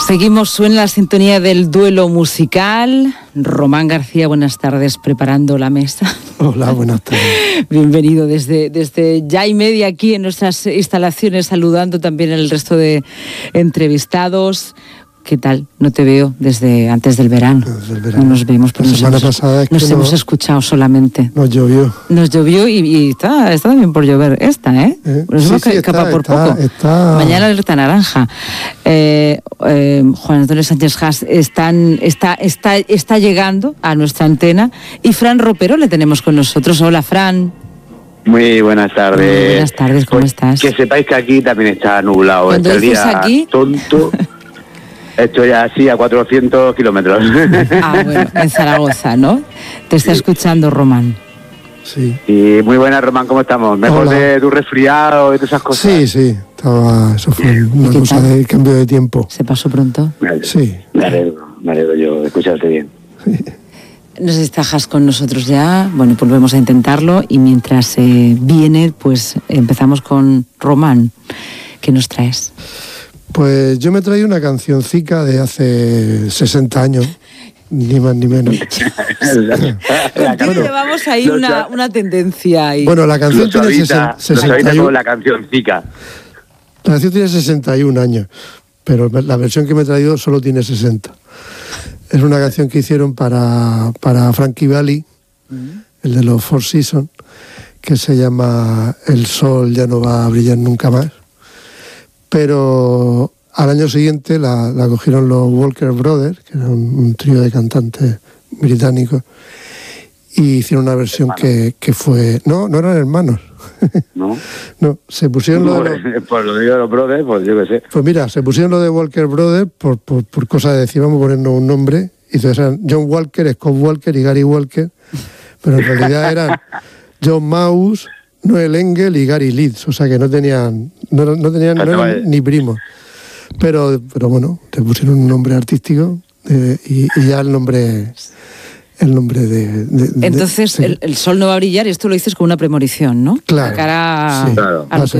Seguimos, suena la sintonía del duelo musical. Román García, buenas tardes, preparando la mesa. Hola, buenas tardes. Bienvenido desde ya y media aquí en nuestras instalaciones, saludando también al resto de entrevistados. ¿Qué tal? No te veo desde antes del verano. No nos vemos, pero la semana pasada es que hemos escuchado solamente. Nos llovió. Nos llovió y está también por llover ¿eh? Nos hemos escapado por poco. Mañana alerta naranja. Juan Antonio Sánchez Haas está llegando a nuestra antena y Fran Ropero le tenemos con nosotros. Hola, Fran. Muy buenas tardes. Muy buenas tardes, ¿cómo estás? Que sepáis que aquí también está nublado. Cuando este dices día aquí... tonto. Estoy así a 400 kilómetros. Bueno, en Zaragoza, ¿no? Te está escuchando Román. Sí. Y muy buena, Román, ¿cómo estamos? Mejor de tu resfriado y todas esas cosas. Sí. Eso fue una cosa de cambio de tiempo. ¿Se pasó pronto? Sí. Me alegro yo de escucharte bien. Sí. No sé si estás con nosotros ya. Bueno, pues volvemos a intentarlo y mientras viene, pues empezamos con Román. ¿Qué nos traes? Pues yo me he traído una cancioncica de hace 60 años, ni más ni menos. Llevamos ahí una tendencia ahí. Bueno, la canción tiene 61. La cancioncica. La canción tiene 61 años, pero la versión que me he traído solo tiene 60. Es una canción que hicieron para Frankie Valli, el de los Four Seasons, que se llama El sol ya no va a brillar nunca más. Pero al año siguiente la cogieron los Walker Brothers, que era un trío de cantantes británicos, y hicieron una versión que fue... No eran hermanos. ¿No? No, se pusieron por lo de los Brothers, pues yo qué sé. Pues mira, se pusieron lo de Walker Brothers por cosa de decir, vamos a ponernos un nombre, y entonces eran John Walker, Scott Walker y Gary Walker, pero en realidad eran John Mouse, Noel Engel y Gary Leeds, o sea que no eran ni primos. Pero bueno, te pusieron un nombre artístico y ya el nombre de entonces, el sol no va a brillar, esto lo dices con una premonición, ¿no? Claro. De cara sí, claro.